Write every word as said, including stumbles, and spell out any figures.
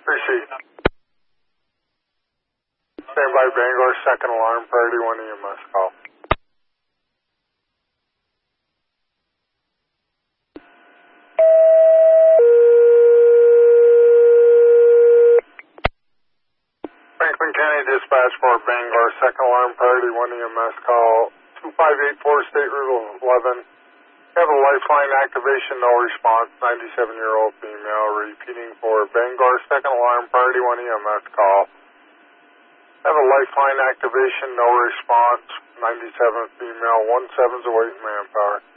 Receive. Stand by Bangor, second alarm, priority one E M S call. Franklin County Dispatch for Bangor, second alarm, priority one E M S call. two five eight four State Route eleven. Have a lifeline activation, no response, ninety-seven-year-old female. Repeating for Bangor, second alarm, priority one E M S call. Have a lifeline activation, no response, ninety-seven female, one seven's awaiting manpower.